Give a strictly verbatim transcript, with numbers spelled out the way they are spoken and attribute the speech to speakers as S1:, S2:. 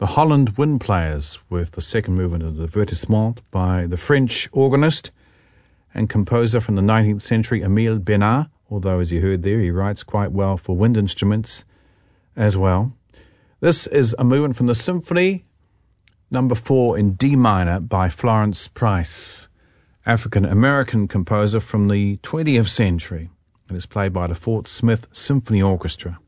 S1: the Holland Wind Players with the second movement of the Divertissement by the French organist and composer from the nineteenth century, Emile Benard, although as you heard there, he writes quite well for wind instruments as well. This is a movement from the Symphony number four in D minor by Florence Price, African-American composer from the twentieth century, and it's played by the Fort Smith Symphony Orchestra.